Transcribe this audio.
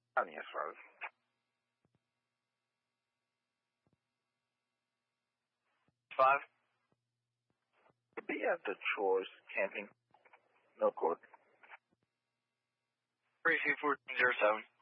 County as well. Five. Be at the Chores Camping. No code. 321407.